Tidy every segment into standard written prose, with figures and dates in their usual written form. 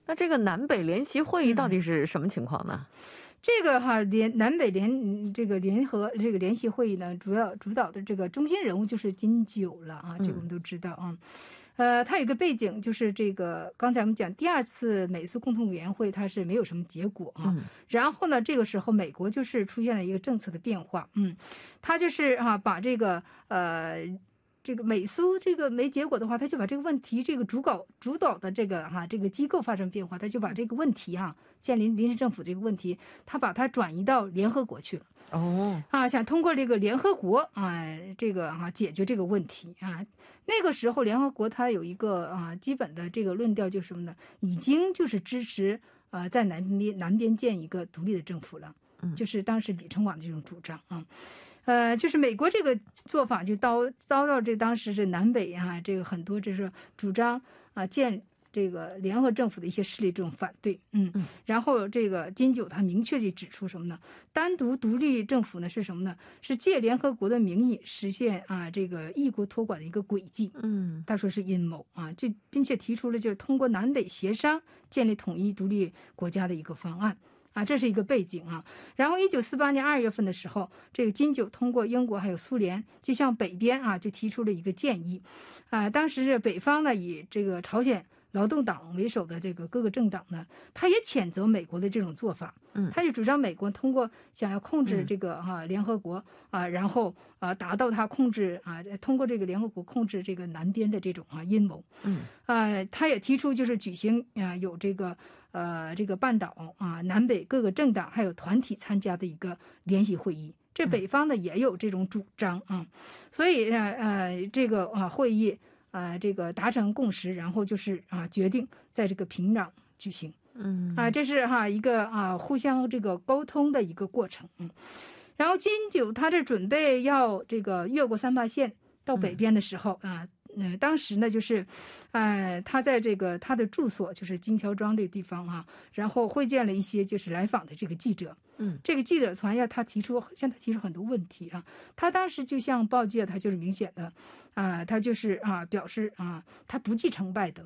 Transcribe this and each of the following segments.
那这个南北联席会议到底是什么情况呢？ 这个南北联合这个联席会议呢，主导的这个中心人物就是金九了啊，这个我们都知道啊。它有个背景，就是这个刚才我们讲第2次美苏共同委员会，它是没有什么结果啊。然后呢，这个时候美国就是出现了一个政策的变化，它就是把这个这个美苏这个没结果的话，他就把这个问题这个主导的这个机构发生变化，他就把这个问题建立临时政府这个问题，他把它转移到联合国去了。想通过这个联合国解决这个问题啊。那个时候联合国它有一个基本的这个论调就是什么呢？已经就是支持在南边建一个独立的政府了，就是当时李承晚的这种主张就是美国这个做法就遭到这当时这南北这个很多就是主张建这个联合政府的一些势力这种反对，然后这个金九他明确地指出什么呢？单独独立政府呢是什么呢？是借联合国的名义实现这个异国托管的一个轨迹，他说是阴谋并且提出了就是通过南北协商建立统一独立国家的一个方案。这是一个背景然后1948年2月份的时候，这个金九通过英国还有苏联，就向北边就提出了一个建议当时是北方呢以这个朝鲜劳动党为首的这个各个政党呢，他也谴责美国的这种做法，他就主张美国通过想要控制这个联合国然后达到他控制通过这个联合国控制这个南边的这种阴谋，他也提出就是举行有这个半岛南北各个政党还有团体参加的一个联席会议，这北方呢也有这种主张所以这个会议这个达成共识，然后就是决定在这个平壤举行，这是一个互相这个沟通的一个过程，然后金九他这准备要这个越过三八线到北边的时候当时呢就是他在这个他的住所就是金桥庄这个地方然后会见了一些就是来访的这个记者，这个记者团向他提出很多问题他当时就向报界他就是明显的他就是表示他不计成败的，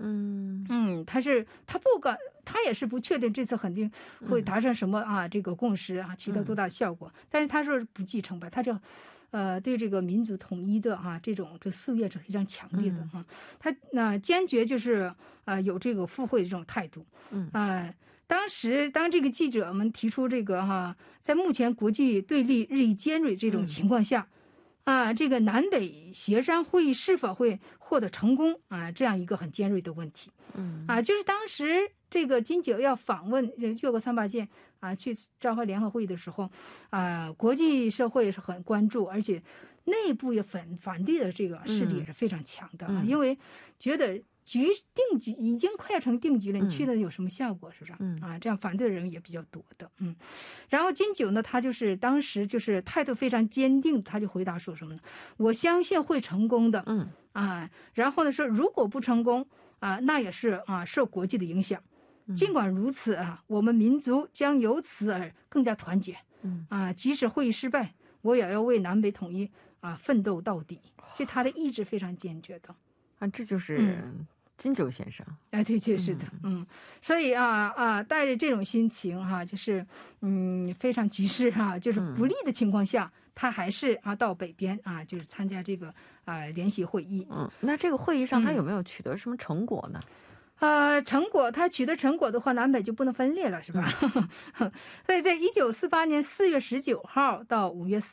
他也是不确定这次肯定会达成什么这个共识取得多大效果，但是他说不计成败，他就对这个民族统一的这种夙愿是非常强烈的他坚决就是有这个赴会的这种态度，当这个记者们提出这个在目前国际对立日益尖锐这种情况下这个南北协商会议是否会获得成功这样一个很尖锐的问题，就是当时这个金九要访问越过三八线去召开联合会议的时候国际社会是很关注，而且内部也反对的这个势力也是非常强的因为觉得定局已经快要成定局了，你去了有什么效果，是不是这样反对的人也比较多的然后金九呢，他就是当时就是态度非常坚定，他就回答说什么呢？我相信会成功的然后呢说如果不成功那也是受国际的影响，尽管如此我们民族将由此而更加团结即使会议失败，我也要为南北统一奋斗到底，就他的意志非常坚决的这就是金九先生对，确实的所以带着这种心情就是非常局势就是不利的情况下他还是到北边就是参加这个联席会议那这个会议上他有没有取得什么成果呢？ 成果他取得成果的话，南北就不能分裂了，是吧？所以在1948年4月19号到5月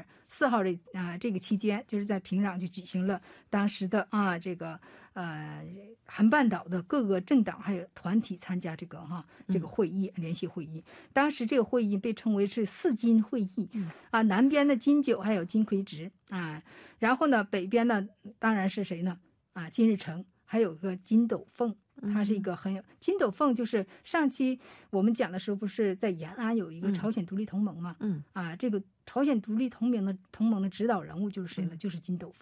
4号这个期间，就是在平壤就举行了当时的这个韩半岛的各个政党还有团体参加这个会议联席会议。当时这个会议被称为是四金会议南边的金九还有金奎植然后呢北边呢当然是谁呢金日成，还有个金斗凤。他是一个很有金斗凤，就是上期我们讲的时候，不是在延安有一个朝鲜独立同盟嘛？这个朝鲜独立同盟的指导人物就是谁呢？就是金斗凤。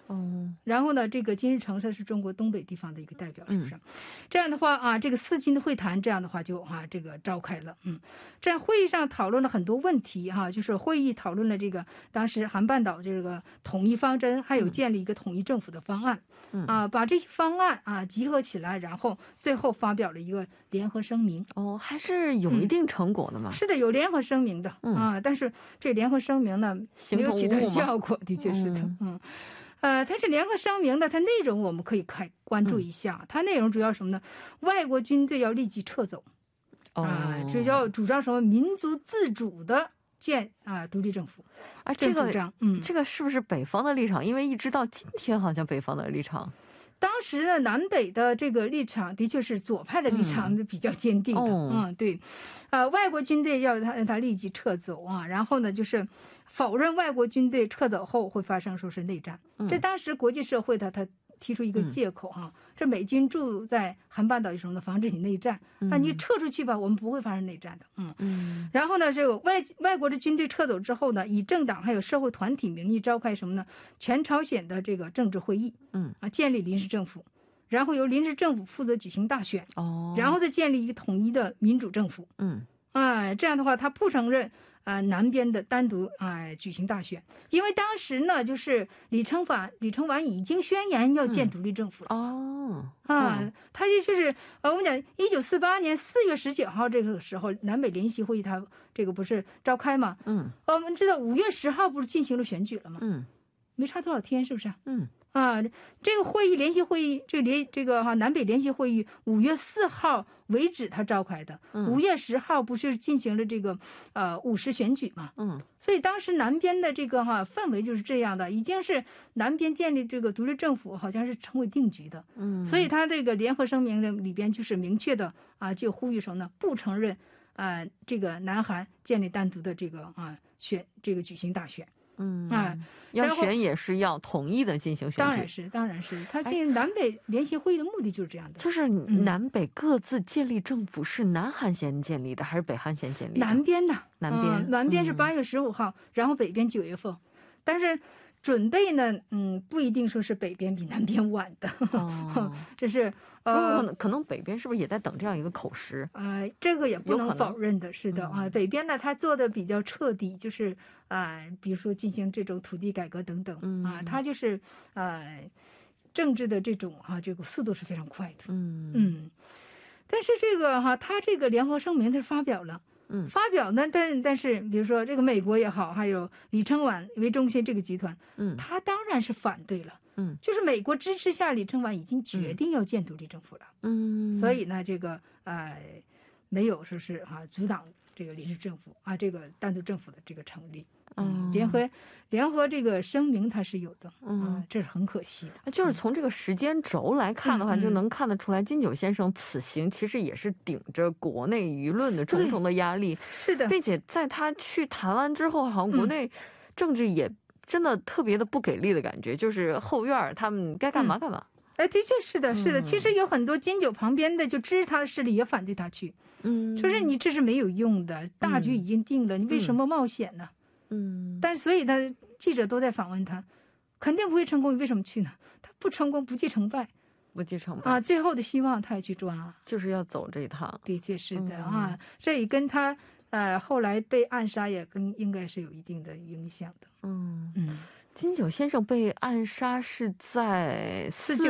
然后呢，这个金日成他是中国东北地方的一个代表，是不是？这样的话啊，这个四金会谈这样的话就这个召开了。这样会议上讨论了很多问题就是会议讨论了这个当时韩半岛这个统一方针，还有建立一个统一政府的方案。把这些方案集合起来，然后最后发表了一个联合声明。 还是有一定成果的嘛？ 是的，有联合声明的但是这联合声明呢没有起到效果，的确是的。它是联合声明的，它内容我们可以关注一下。它内容主要什么呢？外国军队要立即撤走，这要主张什么民族自主的建独立政府。 这个是不是北方的立场？因为一直到今天，好像北方的立场。 当时呢，南北的这个立场的确是左派的立场比较坚定的。对，外国军队要他立即撤走然后呢，就是否认外国军队撤走后会发生说是内战。这当时国际社会他提出一个借口这美军驻在韩半岛有什么呢？防止你内战你撤出去吧，我们不会发生内战的。然后呢，这个外国的军队撤走之后呢，以政党还有社会团体名义召开什么呢？全朝鲜的这个政治会议，建立临时政府，然后由临时政府负责举行大选，然后再建立一个统一的民主政府。这样的话，他不承认南边的单独举行大选，因为当时呢，就是李承晚已经宣言要建独立政府了。他就是我们讲1948年4月19号这个时候，南北联席会议他这个不是召开吗？我们知道5月10号不是进行了选举了吗？没差多少天，是不是？这个会议联席会议，这个南北联席会议5月4号为止他召开的，5月10号不是进行了这个50选举嘛？所以当时南边的这个氛围就是这样的，已经是南边建立这个独立政府好像是成为定局的。所以他这个联合声明里边就是明确的就呼吁说呢，不承认这个南韩建立单独的这个举行大选。 要选也是要统一的进行选举。 当然是，他进南北联席会议的目的就是这样的。 就是南北各自建立政府，是南韩先建立的还是北韩先建立的？ 南边的，南边是8月15号，然后北边9月份，但是准备呢，不一定说是北边比南边晚的。这是可能北边是不是也在等这样一个口实？ 这个也不能否认的，是的北边呢，他做的比较彻底，就是比如说进行这种土地改革等等他就是政治的这种这个速度是非常快的。但是这个他这个联合声明是发表了。发表呢，但是比如说这个美国也好，还有李承晚为中心这个集团，他当然是反对了。就是美国支持下，李承晚已经决定要建独立政府了。所以呢，这个没有说是阻挡这个临时政府这个单独政府的这个成立。联合这个声明它是有的，这是很可惜的。 就是从这个时间轴来看的话，就能看得出来，金九先生此行其实也是顶着国内舆论的重重的压力。 是的， 并且在他去台湾之后，好像国内政治也真的特别的不给力的感觉，就是后院他们该干嘛干嘛。 的确是的，是的。其实有很多金九旁边的就支持他的势力也反对他去，说是你这是没有用的，大局已经定了，你为什么冒险呢？但是所以呢，记者都在访问他，肯定不会成功，你为什么去呢？他不成功，不计成败，最后的希望他也去抓， 就是要走这一趟。 的确是的这也跟他后来被暗杀也应该是有一定的影响的。 金九先生被暗杀是在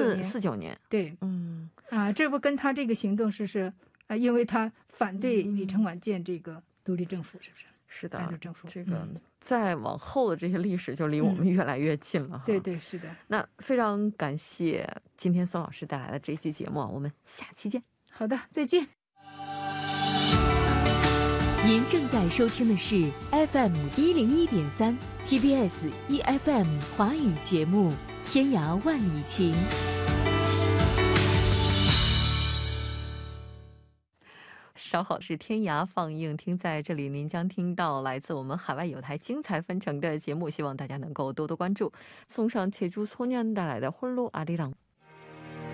49年。 对，这不跟他这个行动是因为他反对李承晚建这个独立政府，是不是？ 是的，这个再往后的这些历史就离我们越来越近了。 对，是的。 那非常感谢今天孙老师带来的这一期节目，我们下期见。 好的，再见。 您正在收听的是 FM101.3 TBS EFM 华语节目《天涯万里情》。 稍后是天涯放映厅，在这里您将听到来自我们海外有台精彩纷呈的节目，希望大家能够多多关注。送上제주소년带来的홀로아리랑。